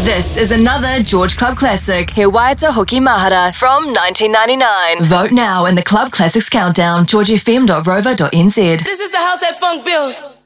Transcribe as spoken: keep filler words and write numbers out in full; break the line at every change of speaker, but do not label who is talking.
This is another George Club Classic, He Waita Hoki Mahara from nineteen ninety-nine. Vote now in the Club Classics Countdown, george f m dot rover dot n z.
This is the house that funk builds.